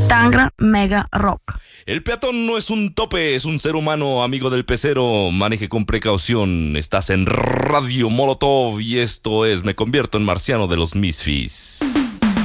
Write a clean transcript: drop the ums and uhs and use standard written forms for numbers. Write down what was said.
Tangra Mega Rock. El peatón no es un tope, es un ser humano, amigo del pecero. Maneje con precaución. Estás en Radio Molotov y esto es Me convierto en marciano de los Misfits.